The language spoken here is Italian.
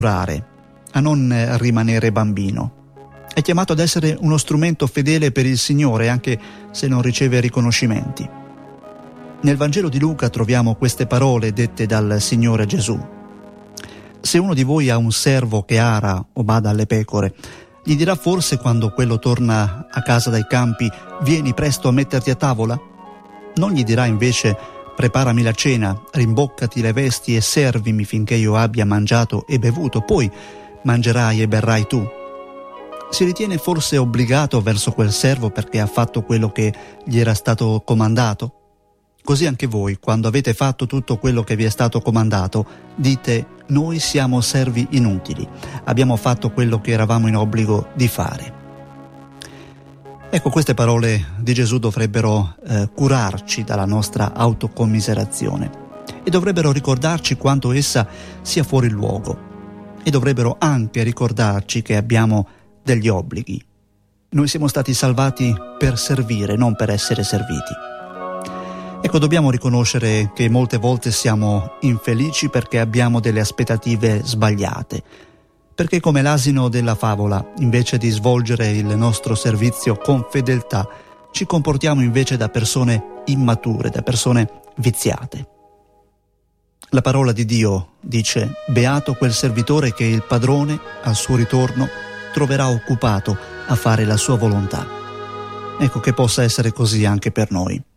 a non rimanere bambino. È chiamato ad essere uno strumento fedele per il Signore, anche se non riceve riconoscimenti. Nel Vangelo di Luca troviamo queste parole dette dal Signore Gesù. Se uno di voi ha un servo che ara o bada alle pecore, gli dirà forse quando quello torna a casa dai campi: vieni presto a metterti a tavola? Non gli dirà invece: preparami la cena, rimboccati le vesti e servimi finché io abbia mangiato e bevuto, poi mangerai e berrai tu. Si ritiene forse obbligato verso quel servo perché ha fatto quello che gli era stato comandato? Così anche voi, quando avete fatto tutto quello che vi è stato comandato, dite: noi siamo servi inutili, abbiamo fatto quello che eravamo in obbligo di fare. Ecco, queste parole di Gesù dovrebbero curarci dalla nostra autocommiserazione e dovrebbero ricordarci quanto essa sia fuori luogo, e dovrebbero anche ricordarci che abbiamo degli obblighi. Noi siamo stati salvati per servire, non per essere serviti. Ecco, dobbiamo riconoscere che molte volte siamo infelici perché abbiamo delle aspettative sbagliate, perché come l'asino della favola, invece di svolgere il nostro servizio con fedeltà, ci comportiamo invece da persone immature, da persone viziate. La parola di Dio dice: beato quel servitore che il padrone, al suo ritorno, troverà occupato a fare la sua volontà. Ecco, che possa essere così anche per noi.